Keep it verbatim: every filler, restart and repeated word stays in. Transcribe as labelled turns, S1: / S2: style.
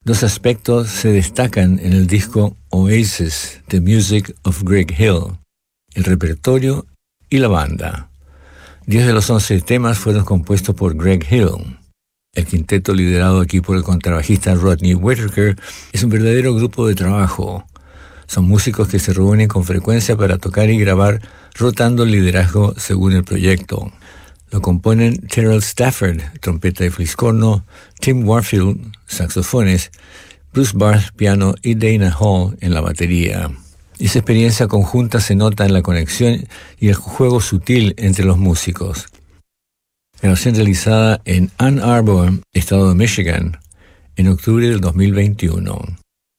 S1: Dos aspectos se destacan en el disco Oasis, The Music of Greg Hill: el repertorio y la banda. Diez de los once temas fueron compuestos por Greg Hill. El quinteto, liderado aquí por el contrabajista Rodney Whitaker, es un verdadero grupo de trabajo. Son músicos que se reúnen con frecuencia para tocar y grabar, rotando el liderazgo según el proyecto. Lo componen Terrell Stafford, trompeta y fliscorno, Tim Warfield, saxofones, Bruce Barth, piano, y Dana Hall en la batería. Esa experiencia conjunta se nota en la conexión y el juego sutil entre los músicos. Grabación realizada en Ann Arbor, estado de Michigan, en octubre del dos mil veintiuno.